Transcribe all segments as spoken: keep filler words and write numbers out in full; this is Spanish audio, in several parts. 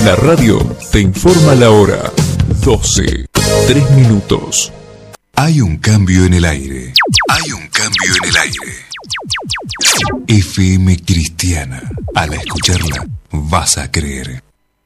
La radio te informa la hora. doce, tres minutos. Hay un cambio en el aire. Hay un cambio en el aire. F M Cristiana. Al escucharla, vas a creer.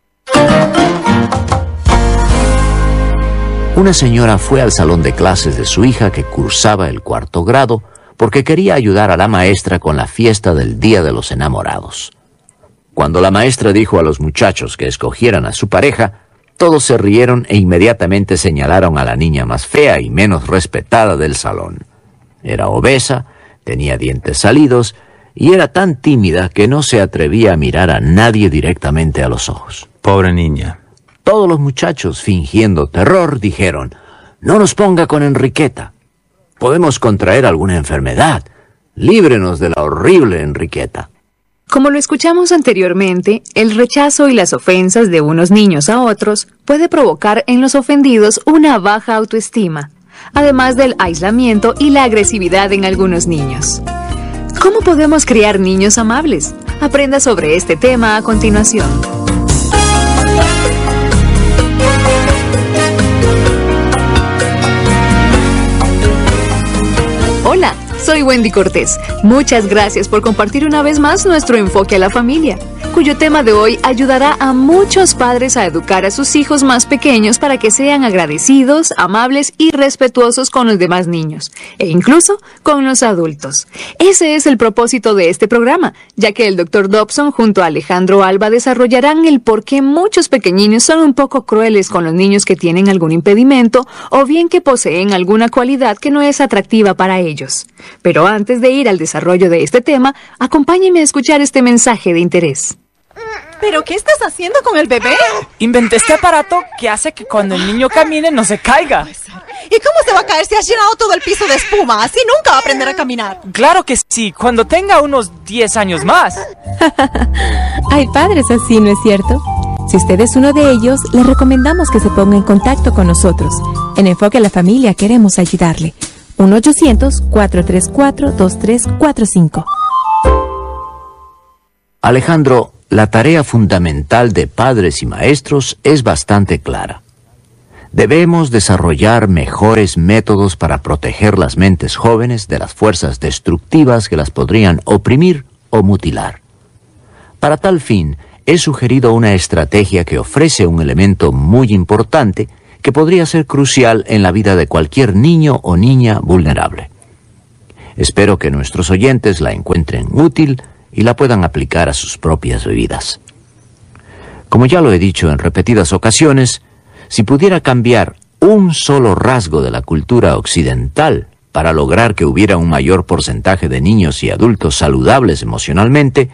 Una señora fue al salón de clases de su hija que cursaba el cuarto grado porque quería ayudar a la maestra con la fiesta del Día de los Enamorados. Cuando la maestra dijo a los muchachos que escogieran a su pareja, todos se rieron e inmediatamente señalaron a la niña más fea y menos respetada del salón. Era obesa, tenía dientes salidos y era tan tímida que no se atrevía a mirar a nadie directamente a los ojos. Pobre niña. Todos los muchachos, fingiendo terror, dijeron: «No nos ponga con Enriqueta. Podemos contraer alguna enfermedad. Líbrenos de la horrible Enriqueta». Como lo escuchamos anteriormente, el rechazo y las ofensas de unos niños a otros puede provocar en los ofendidos una baja autoestima, además del aislamiento y la agresividad en algunos niños. ¿Cómo podemos criar niños amables? Aprenda sobre este tema a continuación. Hola, soy Wendy Cortés. Muchas gracias por compartir una vez más nuestro enfoque a la familia, cuyo tema de hoy ayudará a muchos padres a educar a sus hijos más pequeños para que sean agradecidos, amables y respetuosos con los demás niños, e incluso con los adultos. Ese es el propósito de este programa, ya que el doctor Dobson junto a Alejandro Alba desarrollarán el por qué muchos pequeñines son un poco crueles con los niños que tienen algún impedimento o bien que poseen alguna cualidad que no es atractiva para ellos. Pero antes de ir al desarrollo de este tema, acompáñenme a escuchar este mensaje de interés. ¿Pero qué estás haciendo con el bebé? Inventé este aparato que hace que cuando el niño camine no se caiga. ¿Y cómo se va a caer si has llenado todo el piso de espuma? Así nunca va a aprender a caminar. Claro que sí, cuando tenga unos diez años más. Hay padres así, ¿no es cierto? Si usted es uno de ellos, le recomendamos que se ponga en contacto con nosotros. En Enfoque a la Familia queremos ayudarle. uno ochocientos, cuatro tres cuatro, dos tres cuatro cinco. Alejandro, la tarea fundamental de padres y maestros es bastante clara. Debemos desarrollar mejores métodos para proteger las mentes jóvenes de las fuerzas destructivas que las podrían oprimir o mutilar. Para tal fin, he sugerido una estrategia que ofrece un elemento muy importante que podría ser crucial en la vida de cualquier niño o niña vulnerable. Espero que nuestros oyentes la encuentren útil y la puedan aplicar a sus propias vidas. Como ya lo he dicho en repetidas ocasiones, si pudiera cambiar un solo rasgo de la cultura occidental para lograr que hubiera un mayor porcentaje de niños y adultos saludables emocionalmente,